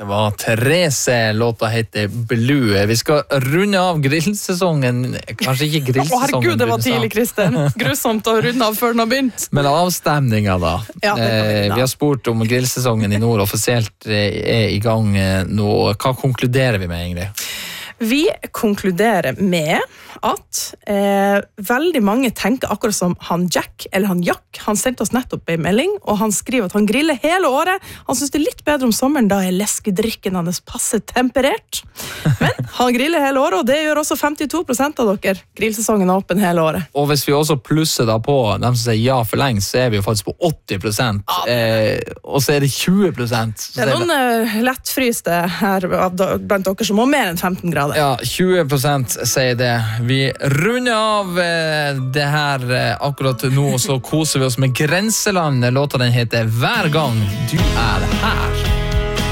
var Therese, låta heter Blue. Vi skal runde av grillsesongen, kanskje ikke grillsesongen. Herregud, det var tidlig, Kristian. Grusomt å runde av før den har begynt. Men avstemninga da. Ja, vi har spurt om grillsesongen i nord offisielt er i gang nå. Hva konkluderer vi med egentlig? Vi konkluderer med at veldig mange tenker akkurat som han Jack, eller han Jack. Han sendte oss nettopp en melding, og han skriver at han griller hele året. Han synes det er litt bedre om sommeren, da er leskedrikken hans passe temperert. Men han griller hele året, og det gjør også 52% av dere. Grillsesongen er åpen hele året. Og hvis vi også plusser da på dem som sier ja for lenge, så er vi jo faktisk på 80%. Og så er det 20%. Det er noen lettfryste her blant dere som må mer enn 15 grader. Ja, 20% sier det. Vi runder av det her akkurat nå, så koser vi oss med Grenseland. Låta den heter Hver gang du er her.